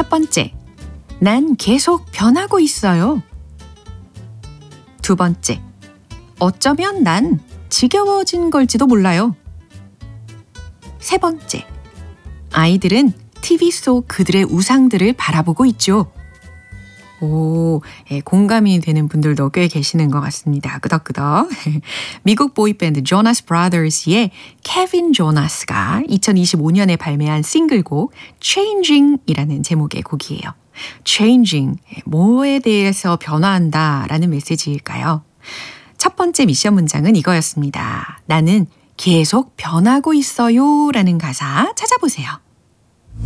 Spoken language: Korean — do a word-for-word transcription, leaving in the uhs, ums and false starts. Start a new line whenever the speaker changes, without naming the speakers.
첫 번째, 난 계속 변하고 있어요. 두 번째, 어쩌면 난 지겨워진 걸지도 몰라요. 세 번째, 아이들은 티비 속 그들의 우상들을 바라보고 있죠. 오, 예, 공감이 되는 분들도 꽤 계시는 것 같습니다. 끄덕끄덕. 미국 보이밴드 조나스 브라더스의 케빈 조나스가 이천이십오 년에 발매한 싱글곡 Changing이라는 제목의 곡이에요. Changing, 뭐에 대해서 변화한다 라는 메시지일까요? 첫 번째 미션 문장은 이거였습니다. 나는 계속 변하고 있어요 라는 가사 찾아보세요.